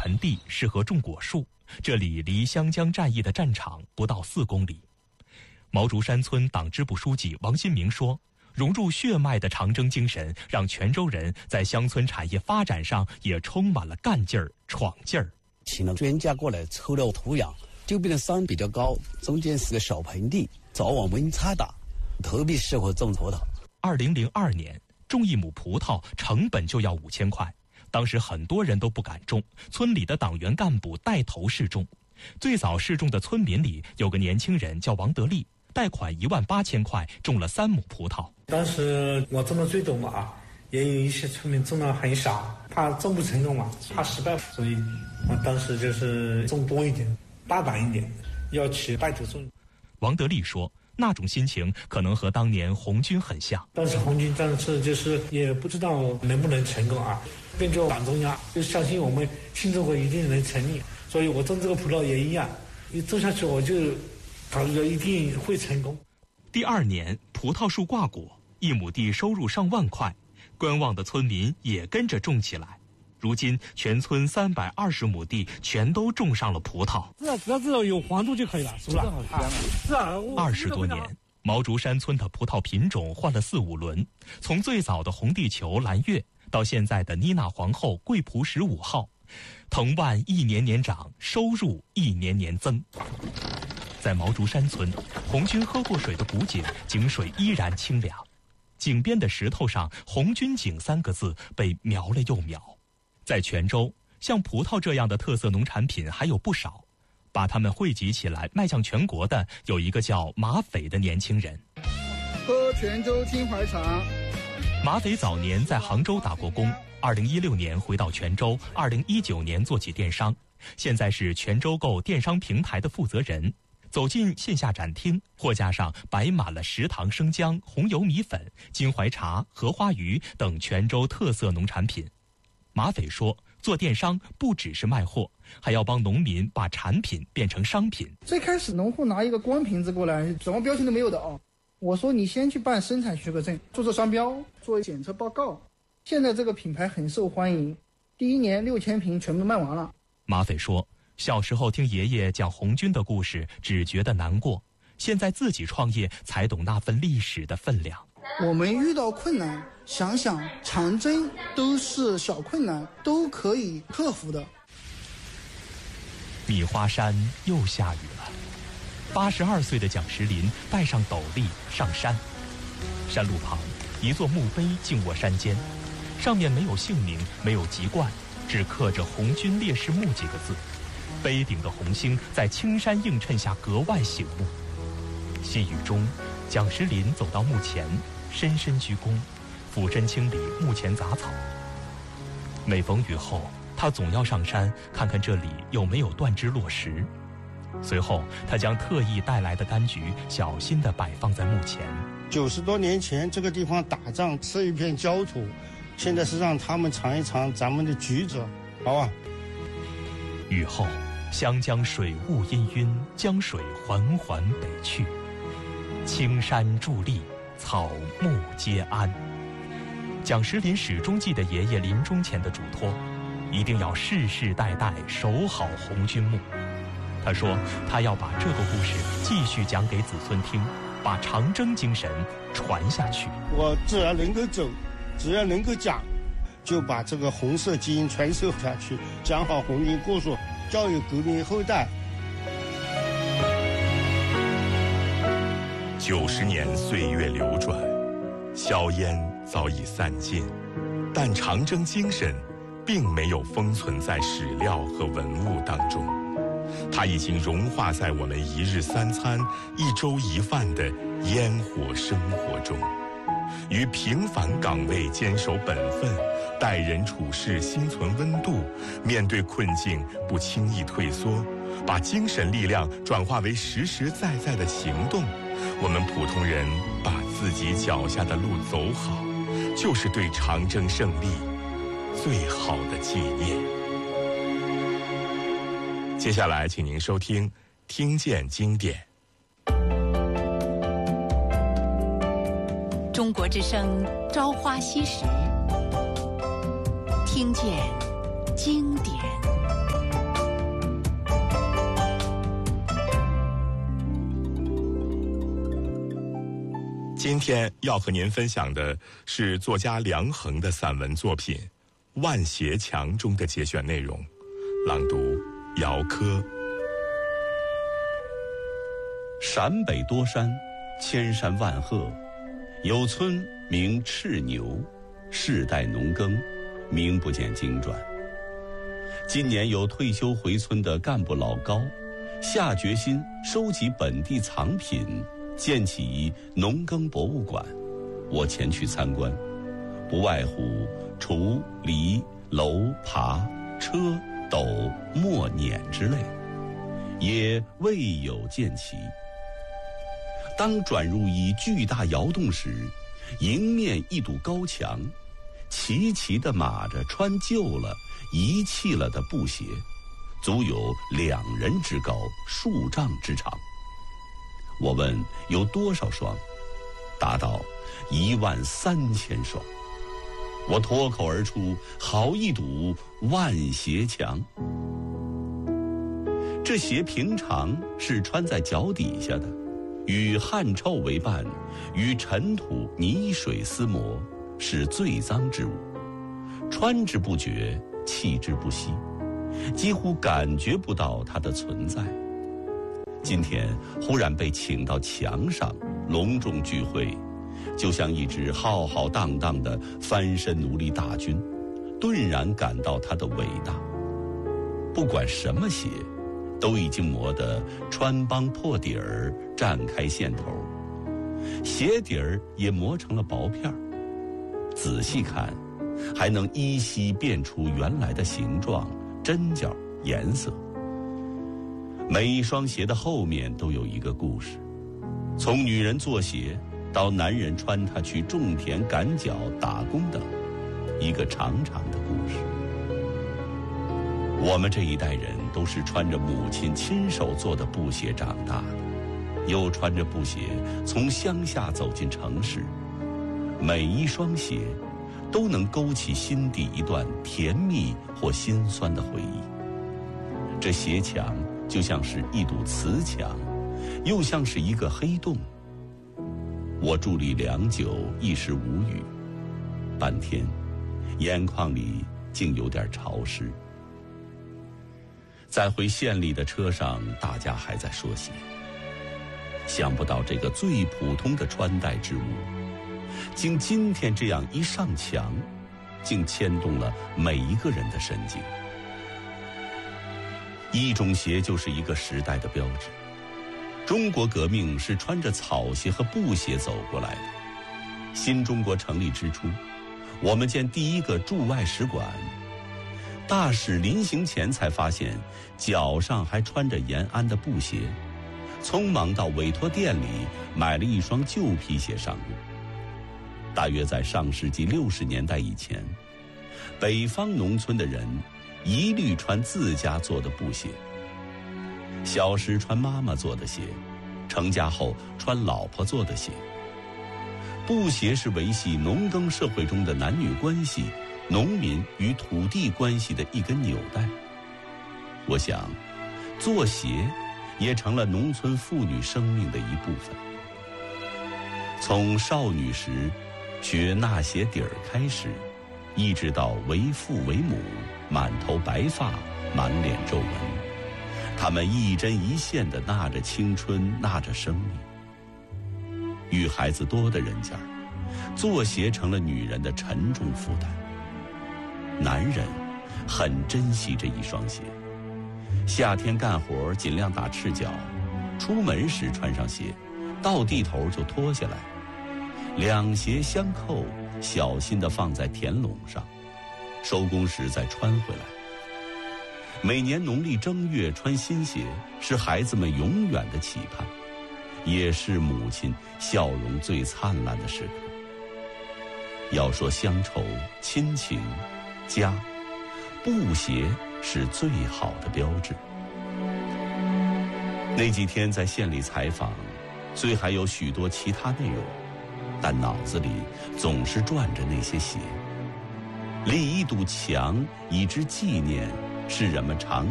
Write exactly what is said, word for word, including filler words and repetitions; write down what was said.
盆地，适合种果树。这里离湘江战役的战场不到四公里。毛竹山村党支部书记王新明说，融入血脉的长征精神，让泉州人在乡村产业发展上也充满了干劲儿、闯劲儿。 请了专家过来抽了土壤，周边的山比较高，中间是个小盆地，早晚温差大，特别适合种葡萄。 二零零二年，种一亩葡萄成本就要五千块，当时很多人都不敢种，村里的党员干部带头试种。最早试种的村民里有个年轻人叫王德利，贷款一万八千块种了三亩葡萄。 当时我种的最多嘛，也有一些村民种的很少，怕种不成功嘛，怕失败，所以我当时就是种多一点，大胆一点，要去带头种。 王德利说，那种心情可能和当年红军很像。 当时红军战士就是也不知道能不能成功啊，跟着党中央就相信我们新中国一定能成立，所以我种这个葡萄也一样，一种下去我就考虑到一定会成功。 第二年，葡萄树挂果，一亩地收入上万块，观望的村民也跟着种起来。如今，全村三百二十亩地全都种上了葡萄。 是啊，只要知道有黄度就可以了，是吧？是啊， 二十多年，毛竹山村的葡萄品种换了四五轮，从最早的红地球、蓝月，到现在的妮娜皇后、贵璞十五号，藤蔓一年年长，收入一年年增。在毛竹山村，红军喝过水的古井，井水依然清凉。井边的石头上“红军井”三个字被描了又描。在泉州，像葡萄这样的特色农产品还有不少，把它们汇集起来迈向全国的有一个叫马匪的年轻人。 喝泉州金怀茶。 马匪早年在杭州打过工，二零一六年回到泉州，二零一九年做起电商，现在是泉州购电商平台的负责人。走进线下展厅，货架上摆满了食堂生姜、红油米粉、金怀茶、荷花鱼等泉州特色农产品。马匪说，做电商不只是卖货，还要帮农民把产品变成商品。 最开始农户拿一个光瓶子过来，什么标签都没有的啊。我说你先去办生产许可证，注册商标，做检测报告。现在这个品牌很受欢迎，第一年六千瓶全部卖完了。 马匪说，小时候听爷爷讲红军的故事，只觉得难过，现在自己创业才懂那份历史的分量。 我们遇到困难，想想长征都是小困难，都可以克服的。 米花山又下雨了，八十二岁的蒋石林戴上斗笠上山。山路旁，一座墓碑静卧山间，上面没有姓名，没有籍贯，只刻着“红军烈士墓”几个字。碑顶的红星在青山映衬下格外醒目。细雨中，蒋石林走到墓前，深深鞠躬，俯身清理墓前杂草。每逢雨后，他总要上山看看这里有没有断枝落石。随后，他将特意带来的柑橘小心地摆放在墓前。 九十多年前，这个地方打仗吃一片焦土，现在是让他们尝一尝咱们的橘子，好吧？ 雨后，湘江水雾氤氲，江水缓缓北去，青山伫立，草木皆安。蒋石林始终记得爷爷临终前的嘱托，一定要世世代代守好红军墓。他说，他要把这个故事继续讲给子孙听，把长征精神传下去。 我只要能够走，只要能够讲，就把这个红色基因传授下去，讲好红军故事，教育革命后代。 九十年岁月流转，硝烟早已散尽，但长征精神并没有封存在史料和文物当中，它已经融化在我们一日三餐、一粥一饭的烟火生活中。于平凡岗位坚守本分，待人处事心存温度，面对困境不轻易退缩，把精神力量转化为实实在在的行动。我们普通人把自己脚下的路走好，就是对长征胜利最好的纪念。接下来请您收听听见经典。 中国之声朝花夕拾，听见经典。 今天要和您分享的是作家梁衡的散文作品《万斜墙》中的节选内容，朗读姚科。 陕北多山，千山万壑，有村名赤牛，世代农耕，名不见经传。今年有退休回村的干部老高，下决心收集本地藏品，建起农耕博物馆。我前去参观，不外乎锄、犁、耧、耙、车、斗、磨、碾之类，也未有见齐。当转入一巨大窑洞时，迎面一堵高墙，齐齐地码着穿旧了、遗弃了的布鞋，足有两人之高，数丈之长。我问有多少双，答道一万三千双。我脱口而出：好一堵万斜墙！这鞋平常是穿在脚底下的，与汗臭为伴，与尘土泥水厮磨，是最脏之物。穿之不觉，弃之不惜，几乎感觉不到它的存在。今天忽然被请到墙上隆重聚会，就像一支浩浩荡荡的翻身奴隶大军，顿然感到它的伟大。不管什么鞋，都已经磨得穿帮破底儿，绽开线头，鞋底儿也磨成了薄片儿。仔细看，还能依稀辨出原来的形状、针脚、颜色。每一双鞋的后面都有一个故事，从女人做鞋到男人穿它去种田、赶脚、打工等，一个长长的故事。我们这一代人都是穿着母亲亲手做的布鞋长大的，又穿着布鞋从乡下走进城市，每一双鞋都能勾起心底一段甜蜜或心酸的回忆。这鞋墙就像是一堵瓷墙，又像是一个黑洞。我伫立良久，一时无语，半天眼眶里竟有点潮湿。在回县里的车上，大家还在说鞋，想不到这个最普通的穿戴之物，经今天这样一上墙，竟牵动了每一个人的神经。一种鞋就是一个时代的标志。中国革命是穿着草鞋和布鞋走过来的。新中国成立之初，我们建第一个驻外使馆，大使临行前才发现脚上还穿着延安的布鞋，匆忙到委托店里买了一双旧皮鞋上路。大约在上世纪六十年代以前，北方农村的人一律穿自家做的布鞋，小时穿妈妈做的鞋，成家后穿老婆做的鞋。布鞋是维系农耕社会中的男女关系、农民与土地关系的一根纽带。我想，做鞋也成了农村妇女生命的一部分。从少女时学纳鞋底儿开始，一直到为父为母，满头白发，满脸皱纹，他们一针一线地纳着青春，纳着生命。与孩子多的人家，做鞋成了女人的沉重负担。男人很珍惜这一双鞋，夏天干活尽量打赤脚，出门时穿上鞋，到地头就脱下来，两鞋相扣，小心地放在田垄上，收工时再穿回来。每年农历正月穿新鞋，是孩子们永远的期盼，也是母亲笑容最灿烂的时刻。要说乡愁、亲情、家，布鞋是最好的标志。那几天在县里采访，虽还有许多其他内容，但脑子里总是转着那些鞋。立一堵墙以之纪念，是人们常